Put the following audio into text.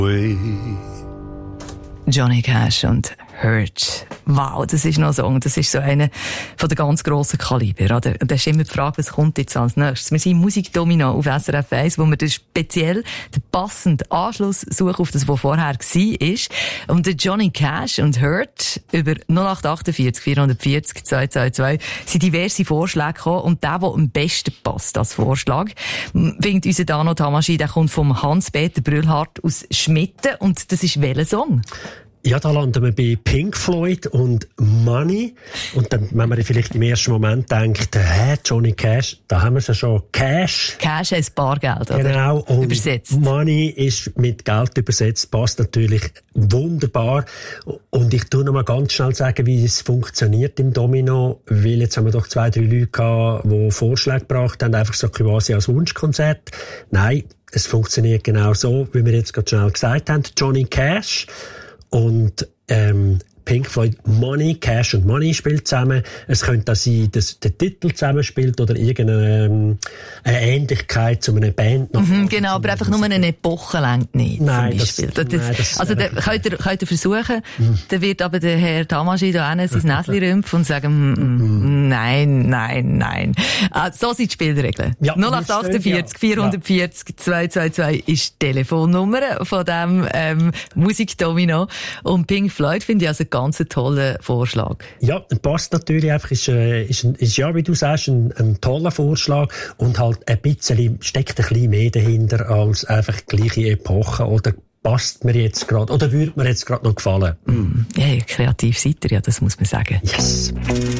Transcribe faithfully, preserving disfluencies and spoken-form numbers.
Johnny Cash und Hurt. Wow, das ist noch ein Song. Das ist so einer von den ganz grossen Kaliber. Oder? Da ist immer die Frage, was kommt jetzt als nächstes? Wir sind Musikdomino auf S R F eins, wo wir den speziell den passenden Anschluss suchen auf das, was vorher war. Und der Johnny Cash und Hurt über null acht achtundvierzig vierhundertvierzig zweihundertzweiundzwanzig sind diverse Vorschläge gekommen. Und der, der am besten passt als Vorschlag, findet unser Dano Tamaschi, der kommt vom Hans-Peter Brühlhardt aus Schmitten. Und das ist welcher Song? Ja, da landen wir bei Pink Floyd und Money. Und dann, wenn man vielleicht im ersten Moment denkt, hä, Johnny Cash, da haben wir ja schon Cash. Cash heisst Bargeld, oder? Genau. Und übersetzt. Money ist mit Geld übersetzt, passt natürlich wunderbar. Und ich tu noch mal ganz schnell sagen, wie es funktioniert im Domino, weil jetzt haben wir doch zwei, drei Leute gehabt, die Vorschläge gebracht haben, einfach so quasi als Wunschkonzert. Nein, es funktioniert genau so, wie wir jetzt gerade schnell gesagt haben. Johnny Cash und ähm, Pink Floyd Money, Cash und Money spielt zusammen. Es könnte auch sein, dass der Titel zusammenspielt oder irgendeine ähm, eine Ähnlichkeit zu einer Band. Mhm, genau, aber einfach nur eine Epoche längt nicht. Nein, das, das, nein, das also da könnt ihr, könnt ihr versuchen, mhm. dann wird aber der Herr Tamaschi da hin sein Näsli rümpfen und sagen, mhm. nein, nein, nein. Also, so sind die Spielregeln. Ja, null acht achtundvierzig vierhundertvierzig zweihundertzweiundzwanzig ist die Telefonnummer von dem ähm, Musikdomino. Und Pink Floyd finde ich also ganz ein toller Vorschlag. Ja, passt natürlich einfach, ist, äh, ist, ist ja, wie du sagst, ein, ein toller Vorschlag und halt ein bisschen, steckt ein bisschen mehr dahinter als einfach gleiche Epoche oder passt mir jetzt gerade, oder würde mir jetzt gerade noch gefallen. Mm, ja, kreativ seid ihr, ja, das muss man sagen. Yes!